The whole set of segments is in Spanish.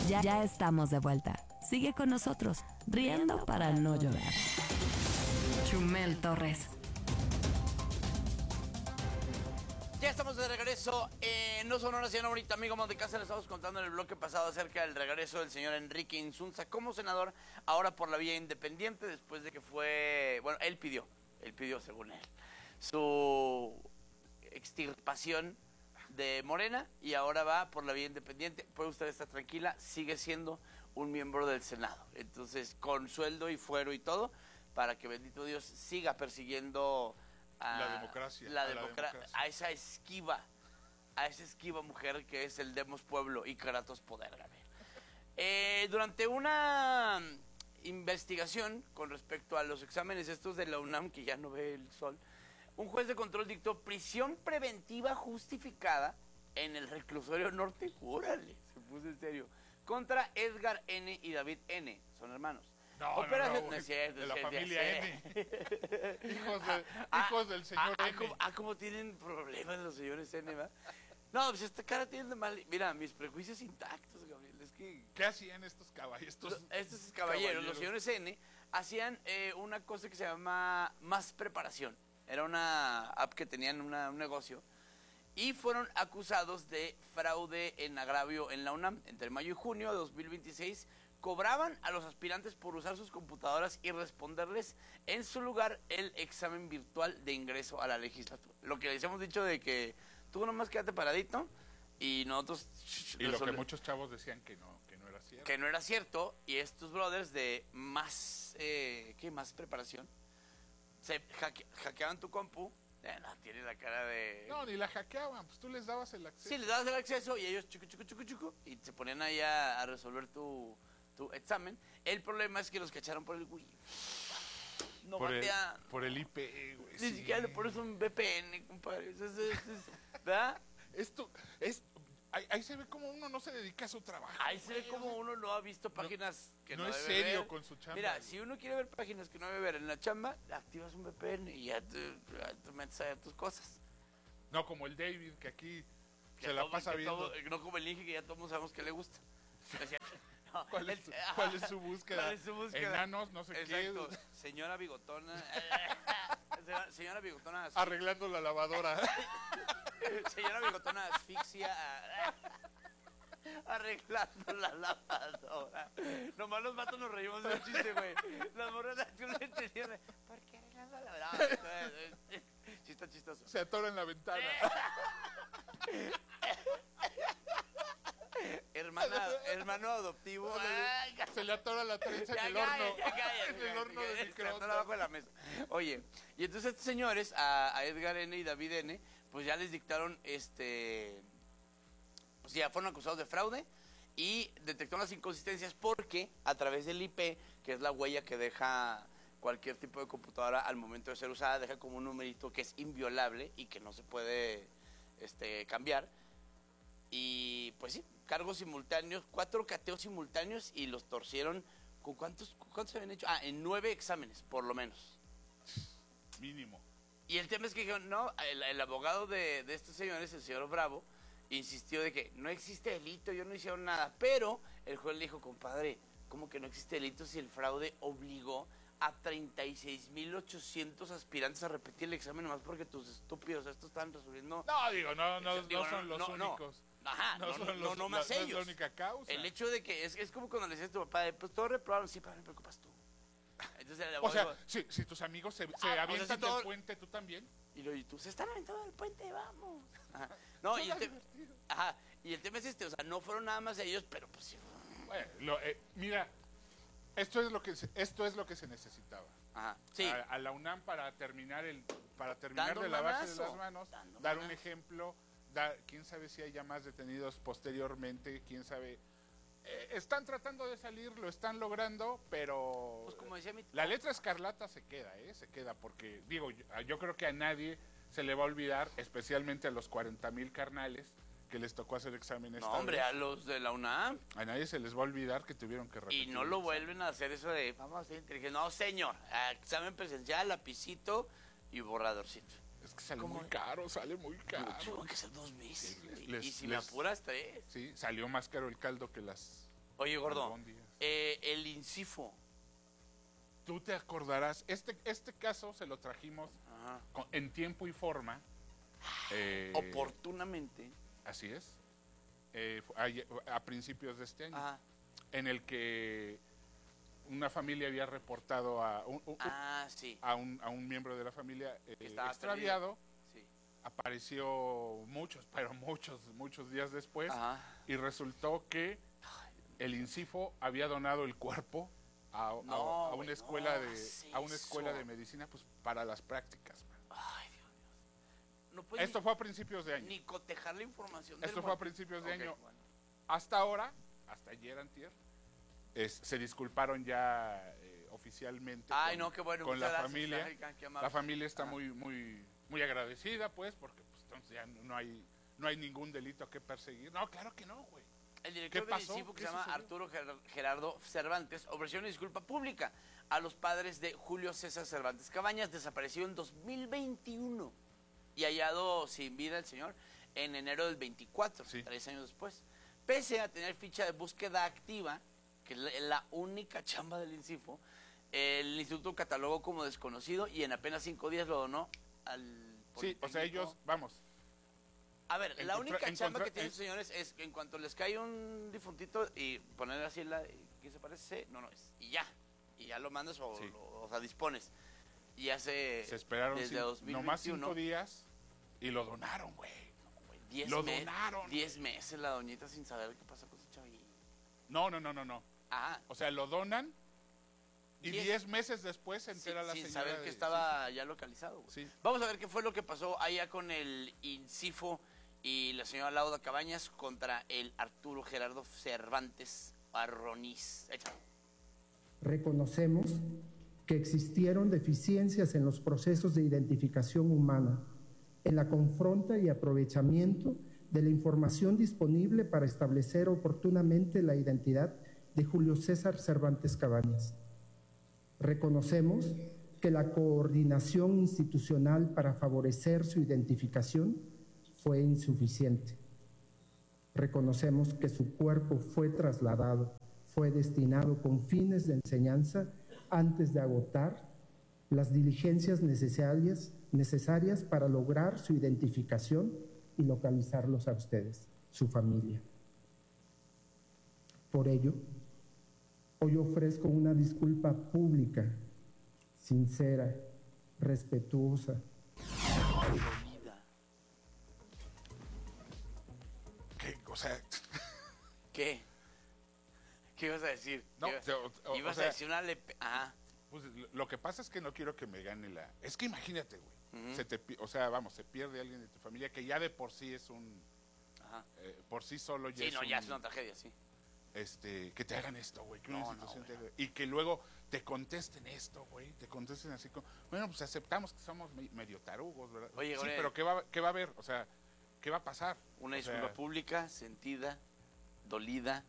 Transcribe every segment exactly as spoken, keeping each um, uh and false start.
Ya, ya estamos de vuelta. Sigue con nosotros, riendo para no llorar. Chumel Torres. Ya estamos de regreso en No Sonora, señora bonita amigo Monte Casa. Le estamos contando en el bloque pasado acerca del regreso del señor Enrique Insunza como senador, ahora por la vía independiente, después de que fue, bueno, él pidió, él pidió según él, su extirpación de Morena y ahora va por la vía independiente. Puede usted estar tranquila, sigue siendo un miembro del Senado. Entonces, con sueldo y fuero y todo, para que bendito Dios siga persiguiendo a la democracia, la a, democra- la democracia. a esa esquiva, a esa esquiva mujer que es el Demos Pueblo y Kratos Poder. Eh, durante una investigación con respecto a los exámenes estos de la UNAM, que ya no ve el sol, un juez de control dictó prisión preventiva justificada en el reclusorio norte, órale, se puso en serio, contra Edgar N. y David N., son hermanos. No, Operación, no, no, no es cierto, de es la cierto, familia ya sé. N. hijos, de, Ah, hijos del señor ah, ah, N. como, ah, como tienen problemas los señores N, ¿va? No, pues esta cara tiene de mal. Mira, mis prejuicios intactos, Gabriel. Es que. ¿Qué hacían estos caballos? Estos, Estos caballeros, caballeros. los señores N, hacían eh, una cosa que se llama Más Preparación. Era una app que tenían una, un negocio. Y fueron acusados de fraude en agravio en la UNAM. Entre mayo y junio de dos mil veintiséis, cobraban a los aspirantes por usar sus computadoras y responderles en su lugar el examen virtual de ingreso a la legislatura. Lo que les hemos dicho de que tú nomás quédate paradito y nosotros... Y lo que muchos chavos decían que no, que no era cierto. Que no era cierto, y estos brothers de más, eh, ¿qué? Más preparación, se hacke hackeaban tu compu, eh, no, tiene la cara de... No, ni la hackeaban, pues tú les dabas el acceso. Sí, les dabas el acceso y ellos chucu, chucu, chucu, chucu, y se ponían ahí a, a resolver tu, tu examen. El problema es que los cacharon por el Wii. No por, el, batean. por el I P, güey. Ni sí. siquiera le pones un V P N, compadre. Eso es, eso es, ¿verdad? Esto, es, ahí, ahí se ve como uno no se dedica a su trabajo. Ahí se ve como uno no ha visto páginas no, que no no, es debe serio ver. con su chamba. Mira, güey. si uno quiere ver páginas que no debe ver en la chamba, activas un V P N y ya te, ya te metes a tus cosas. No como el David, que aquí Que se la todo- pasa que viendo. todo- no como el Inge, que ya todos sabemos que le gusta. Decía, no, ¿Cuál, es, el- cuál es su búsqueda? ¿Cuál es su búsqueda? Enanos, no sé Exacto. qué. Señora bigotona. señora, señora bigotona. así- Arreglando la lavadora. Señora bigotona asfixia. Arreglando la lavadora. Nomás los matos nos reímos de un chiste, güey. Las morras no le entendían. ¿Por qué arreglando la lavadora? Sí, está chistoso. Se atora en la ventana. Hermana, hermano adoptivo. Ay, Se le atora la trenza en ya el cállate, horno. ya cállate, En el horno de Está microondas. abajo de la mesa. Oye, y entonces estos señores, a, a Edgar N. y David N., pues ya les dictaron, este, pues ya fueron acusados de fraude y detectaron las inconsistencias porque a través del I P, que es la huella que deja cualquier tipo de computadora al momento de ser usada, deja como un numerito que es inviolable y que no se puede este, cambiar. Y pues sí, cargos simultáneos, cuatro cateos simultáneos y los torcieron. ¿Con cuántos, cuántos se habían hecho? Ah, en nueve exámenes, por lo menos. Mínimo. Y el tema es que dijeron, no, el, el abogado de, de estos señores, el señor Bravo, insistió de que no existe delito, yo no hicieron nada. Pero el juez le dijo, compadre, ¿cómo que no existe delito si el fraude obligó a treinta y seis mil ochocientos aspirantes a repetir el examen nomás porque tus estúpidos estos están resolviendo? No, digo, no, no, Digo, no son los no, no. únicos. Ajá, no, no, son no, los- no más la- no es ellos. la única causa. El hecho de que es, es como cuando le decías a tu papá, de, pues todos reprobaron, sí, pero no me preocupas tú. Entonces el O abogado sea, si, si tus amigos se, se Ah, o sea, avientan si todo- del puente, ¿tú también? y lo y tú, se están aventando del puente, vamos. Ajá. No, y el, Suena te- divertido. ajá, y el tema es este, o sea, no fueron nada más ellos, pero pues sí. Bueno, lo- eh, mira, esto es lo que se, esto es lo que se necesitaba. Ajá, sí. A, a la UNAM para terminar el para terminar Dando de un lavarse manazo. las manos, Dando dar un manazo. ejemplo, dar, quién sabe si haya más detenidos posteriormente, quién sabe. Eh, están tratando de salir, lo están logrando, pero Pues como decía mi la letra escarlata se queda, ¿eh? Se queda porque, digo, yo, yo creo que a nadie se le va a olvidar, especialmente a los cuarenta mil carnales que les tocó hacer exámenes. No, hombre, a los de la UNAM. A nadie se les va a olvidar que tuvieron que repetir. Y no el lo examen. vuelven a hacer eso de, vamos a ser inteligentes. No, señor, examen presencial, lapicito y borradorcito. Es que sale ¿Cómo? muy caro, sale muy caro. Tuvo que ser dos meses, güey. les- Y si les- me apuras, tres. Sí, salió más caro el caldo que las Oye, gordo, albóndigas. eh, el Incifo. Tú te acordarás, este, este caso se lo trajimos Ajá. con- en tiempo y forma. eh, Oportunamente. Así es. eh, fu- a, a principios de este año. Ajá. En el que una familia había reportado a un, un- Ah, sí. a un, a un miembro de la familia eh, Que estaba extraviado. Sí. Apareció muchos, pero muchos, muchos días después. Ajá. Y resultó que el Incifo había donado el cuerpo a, a- No, a güey, una escuela no de hagas a una escuela eso. de medicina, pues para las prácticas, man. Ay, Dios mío. No puedes Esto fue a principios de año. ni cotejar la información del Esto fue a muerto. principios de Ok, año. bueno. Hasta ahora, hasta ayer antier, es- se disculparon ya eh, oficialmente Ay, con, no, qué bueno. con muchas la gracias, familia. Ángel, qué amable. La familia está Ajá. muy muy muy agradecida, pues, porque pues, entonces ya no hay no hay ningún delito que perseguir. No, claro que no, güey. El director ¿Qué del pasó? Incifo, que ¿Qué se llama sucedió? Arturo Ger- Gerardo Cervantes, ofreció una disculpa pública a los padres de Julio César Cervantes Cabañas, desaparecido en dos mil veintiuno y hallado sin vida el señor en enero del veinticuatro, Sí. tres años después. Pese a tener ficha de búsqueda activa, que es la, la única chamba del Incifo, el instituto catalogó como desconocido y en apenas cinco días lo donó al Sí, o sea, Politécnico. ellos, vamos, A ver, la Encontra- única chamba encontra- que tienen en- estos señores es que en cuanto les cae un difuntito y poner así la que se parece, no, no es. Y ya. Y ya lo mandas o, Sí. lo- o sea, dispones. Y hace se esperaron desde cin- dos mil nomás veintiuno, cinco días y lo donaron, güey. diez lo me- donaron, diez meses la doñita sin saber qué pasa con su chavilla. No, no, no, no, no. Ajá. O sea, lo donan y Diez- diez meses después se Sin, entera la sin señora saber de- que estaba ya localizado. güey. Sí, sí. Vamos a ver qué fue lo que pasó allá con el Incifo y la señora Lauda Cabañas contra el Arturo Gerardo Cervantes Arroniz. Échalo. Reconocemos que existieron deficiencias en los procesos de identificación humana, en la confronta y aprovechamiento de la información disponible para establecer oportunamente la identidad de Julio César Cervantes Cabañas. Reconocemos que la coordinación institucional para favorecer su identificación fue insuficiente. Reconocemos que su cuerpo fue trasladado, fue destinado con fines de enseñanza antes de agotar las diligencias necesarias, necesarias para lograr su identificación y localizarlos a ustedes, su familia. Por ello, hoy ofrezco una disculpa pública, sincera, respetuosa, Dolida. ¿Qué? O sea, ¿Qué? ¿Qué ibas a decir? no, ¿Qué ibas- o- o- o ibas sea, a decir una lepe... Ajá. pues, lo- lo que pasa es que no quiero que me gane la... Es que imagínate, güey. Ujú. se te pi- o sea, vamos, se pierde alguien de tu familia que ya de por sí es un... Ajá. eh, por sí solo ya Sí, es no, un- ya es una tragedia, sí. este, que te hagan esto, güey, que una No, no, institución güey. te haga- y que luego te contesten esto, güey, te contesten así como, bueno, pues aceptamos que somos me- medio tarugos, ¿verdad? Oye, sí, Gabriel. pero ¿qué va, qué va a haber? O sea, ¿qué va a pasar? Una O sea, disculpa pública, sentida, dolida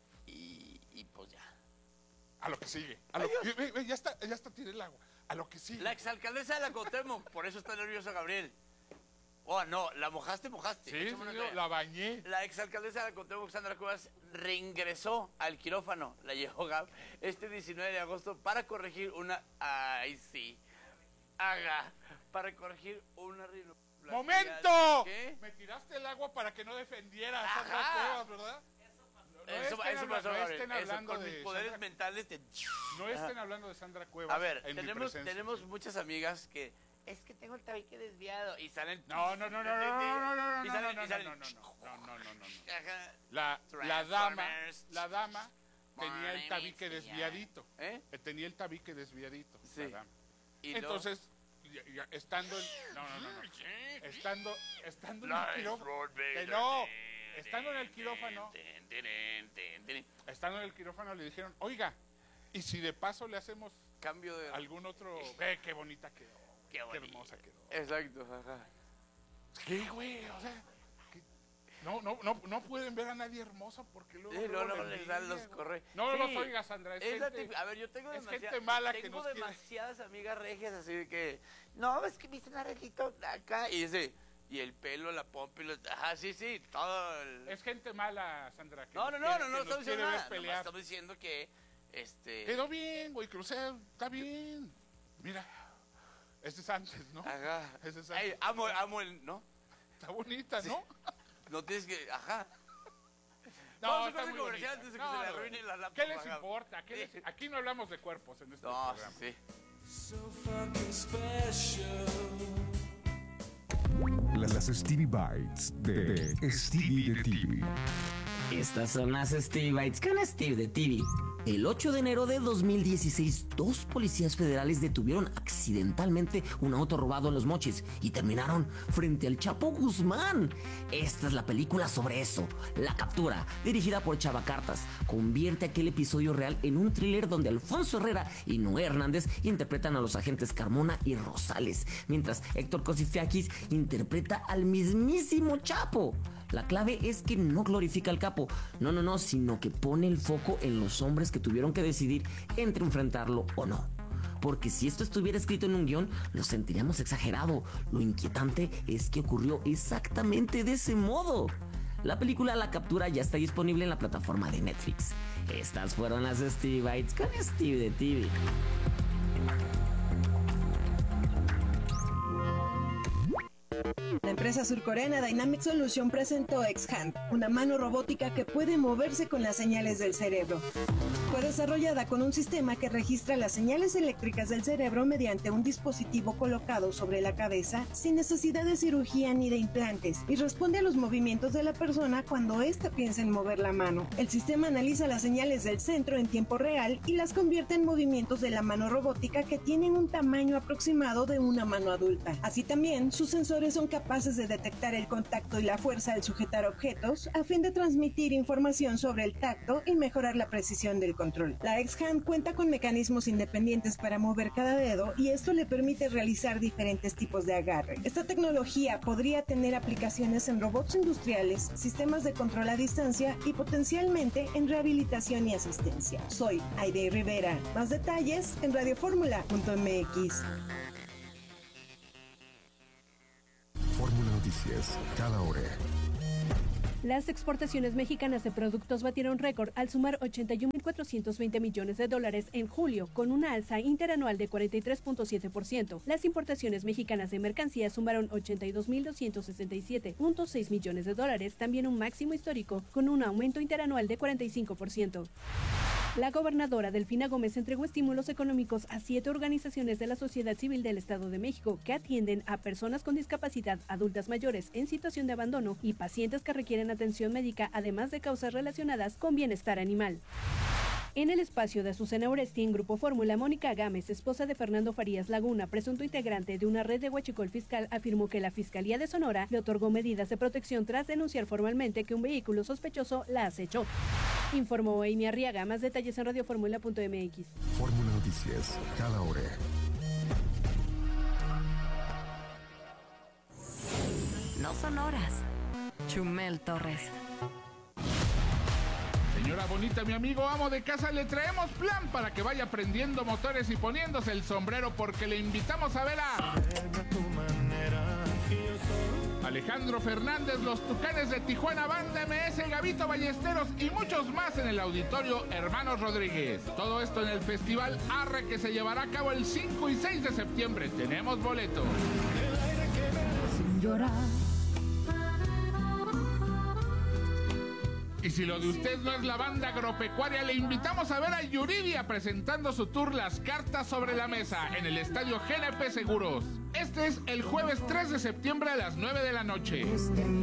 y, y pues ya. a lo que sigue. A lo, Adiós. ve, ve, ya está, ya está, tiré el agua. A lo que sigue. La exalcaldesa de la Cuauhtémoc, por eso está nervioso Gabriel. Oh, no, la mojaste, mojaste. Sí, Échame sí, una yo toalla. la bañé. La exalcaldesa de la Cuauhtémoc, Sandra Cuevas, reingresó al quirófano, la llevó Gab, este diecinueve de agosto para corregir una... Ay, sí. Haga. Para corregir una... rinoplastia. ¡Momento! ¿Qué? Me tiraste el agua para que no defendiera a Ajá. Sandra Cuevas, ¿verdad? No Eso, estén eso habla- pasó, no Gabriel. estén Eso, hablando con mis de poderes Sandra- mentales te... No estén hablando de Sandra Cuevas A ver, en mi tenemos, presencia. tenemos muchas amigas que... Es que tengo el tabique desviado. Y salen... No, no, no, no, no, no, no, no, Y no, salen- no, y no, salen- no, no, no, no, no, no, no. Ajá. La, la dama, Transformers. la dama tenía el tabique Morning, desviadito. ¿Eh? Eh, Tenía el tabique desviadito. Sí. La dama. Y luego- Entonces, ya- ya, estando en, no, no, no, no. Estando, estando en el Nice quirófano, road, que baby. no, estando en el quirófano, Tin, tin, tin, tin, tin. estando en el quirófano le dijeron, oiga, y si de paso le hacemos Cambio de... algún otro, ve qué bonita quedó, Qué qué bonito. hermosa quedó. Exacto, ajá. ¿Qué, güey? O sea, ¿qué? no, no, no, no pueden ver a nadie hermoso porque luego, Sí, luego, luego la les dan los envidia, güey. correos. No, Sí. no los oigas, Sandra, es, Es la gente- típica- a ver, yo tengo es demasiadas, gente mala que tengo nos quiere- demasiadas amigas regias así de que, no, es que viste un arreglito acá y dice, y el pelo, la pompa y los... Ajá, sí, sí, todo el... Es gente mala, Sandra. Que No, no, no, quiere, no, no, que estamos los quiere diciendo ver nada. Nomás pelear. estamos diciendo que, este... Quedó bien, güey, crucé, está bien. Mira, este es antes, ¿no? Ajá. Ese es Ay, antes. amo, amo el... ¿No? Está bonita, ¿no? No tienes que... Ajá. No, Vamos a está corte muy comercial bonita. antes de que No, se le no, arruine la laptop. ¿Qué les Ajá. importa? ¿Qué Sí. les- Aquí no hablamos de cuerpos en este No, programa. sí. Las Stevie Bites de, de Stevie de T V. Estas son las Stevie Bites con Steve de T V. El ocho de enero de dos mil dieciséis, dos policías federales detuvieron accidentalmente un auto robado en Los Mochis y terminaron frente al Chapo Guzmán. Esta es la película sobre eso. La captura, dirigida por Chava Cartas, convierte aquel episodio real en un thriller donde Alfonso Herrera y Noé Hernández interpretan a los agentes Carmona y Rosales, mientras Héctor Cosifiakis interpreta al mismísimo Chapo. La clave es que no glorifica al capo, no, no, no, sino que pone el foco en los hombres que tuvieron que decidir entre enfrentarlo o no. Porque si esto estuviera escrito en un guión, lo sentiríamos exagerado. Lo inquietante es que ocurrió exactamente de ese modo. La película La Captura ya está disponible en la plataforma de Netflix. Estas fueron las Stevie Bites con Steve de T V. La empresa surcoreana Dynamic Solution presentó X-Hand, una mano robótica que puede moverse con las señales del cerebro. Fue desarrollada con un sistema que registra las señales eléctricas del cerebro mediante un dispositivo colocado sobre la cabeza sin necesidad de cirugía ni de implantes y responde a los movimientos de la persona cuando ésta piensa en mover la mano. El sistema analiza las señales del centro en tiempo real y las convierte en movimientos de la mano robótica que tienen un tamaño aproximado de una mano adulta. Así también, sus sensores son capaces de detectar el contacto y la fuerza al sujetar objetos a fin de transmitir información sobre el tacto y mejorar la precisión del control. La X-Hand cuenta con mecanismos independientes para mover cada dedo y esto le permite realizar diferentes tipos de agarre. Esta tecnología podría tener aplicaciones en robots industriales, sistemas de control a distancia y potencialmente en rehabilitación y asistencia. Soy Aide Rivera. Más detalles en radioformula punto m x. Fórmula Noticias, cada hora. Las exportaciones mexicanas de productos batieron récord al sumar ochenta y un mil cuatrocientos veinte millones de dólares en julio, con una alza interanual de cuarenta y tres punto siete por ciento. Las importaciones mexicanas de mercancías sumaron ochenta y dos mil doscientos sesenta y siete punto seis millones de dólares, también un máximo histórico, con un aumento interanual de cuarenta y cinco por ciento. La gobernadora Delfina Gómez entregó estímulos económicos a siete organizaciones de la sociedad civil del Estado de México que atienden a personas con discapacidad, adultas mayores en situación de abandono y pacientes que requieren atención médica, además de causas relacionadas con bienestar animal. En el espacio de Azucena Oresti en Grupo Fórmula, Mónica Gámez, esposa de Fernando Farías Laguna, presunto integrante de una red de huachicol fiscal, afirmó que la Fiscalía de Sonora le otorgó medidas de protección tras denunciar formalmente que un vehículo sospechoso la acechó. Informó Amy Arriaga. Más detalles en radioformula punto m x. Fórmula Noticias, cada hora. No son horas. Chumel Torres. Señora bonita, mi amigo amo de casa, le traemos plan para que vaya prendiendo motores y poniéndose el sombrero porque le invitamos a ver a Alejandro Fernández, los Tucanes de Tijuana, Banda M S, Gabito Ballesteros y muchos más en el auditorio Hermanos Rodríguez. Todo esto en el Festival Arre que se llevará a cabo el cinco y seis de septiembre. Tenemos boletos. Sin llorar. Y si lo de usted no es la banda agropecuaria, le invitamos a ver a Yuridia presentando su tour Las Cartas sobre la Mesa en el estadio G N P Seguros. Este es el jueves tres de septiembre a las nueve de la noche.